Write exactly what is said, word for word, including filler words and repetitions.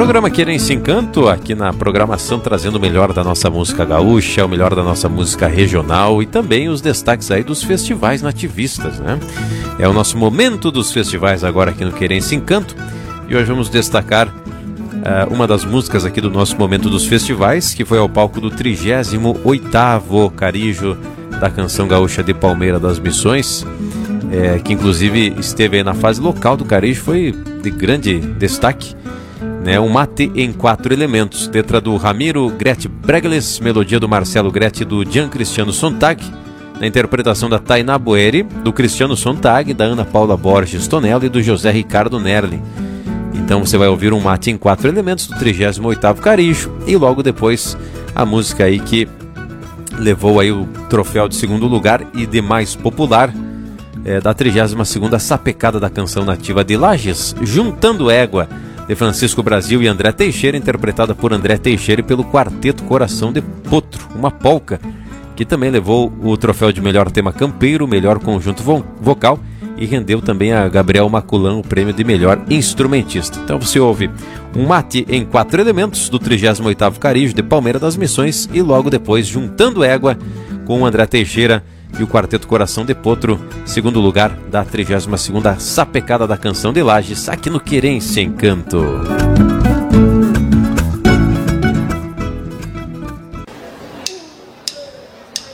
programa Querência Encanto, aqui na programação, trazendo o melhor da nossa música gaúcha, o melhor da nossa música regional e também os destaques aí dos festivais nativistas, né? É o nosso momento dos festivais agora aqui no Querência Encanto e hoje vamos destacar uh, uma das músicas aqui do nosso momento dos festivais, que foi ao palco do trigésimo oitavo Carijo da Canção Gaúcha de Palmeira das Missões, é, que inclusive esteve aí na fase local do Carijo, foi de grande destaque. Né, um mate em quatro elementos, letra do Ramiro Gret Bregles, melodia do Marcelo Gret e do Gian Cristiano Sontag, na interpretação da Tainá Boeri, do Cristiano Sontag, da Ana Paula Borges Tonello e do José Ricardo Nerli. Então você vai ouvir um mate em quatro elementos do trigésimo oitavo Carijo e logo depois a música aí que levou aí o troféu de segundo lugar e de mais popular é, da trigésima segunda Sapecada da Canção Nativa de Lages, Juntando Égua, de Francisco Brasil e André Teixeira, interpretada por André Teixeira e pelo Quarteto Coração de Potro, uma polca que também levou o troféu de melhor tema campeiro, melhor conjunto vo- vocal e rendeu também a Gabriel Maculan o prêmio de melhor instrumentista. Então você ouve um mate em quatro elementos do trigésimo oitavo Carijo de Palmeira das Missões e logo depois Juntando Égua com o André Teixeira e o Quarteto Coração de Potro, segundo lugar da trigésima segunda Sapecada da Canção de Lages, aqui no Querência Encanto.